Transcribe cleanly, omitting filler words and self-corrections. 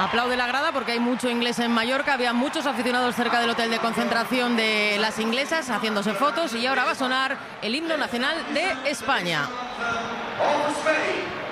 Aplaude la grada porque hay mucho inglés en Mallorca. Había muchos aficionados cerca del hotel de concentración de las inglesas haciéndose fotos y ahora va a sonar el himno nacional de España.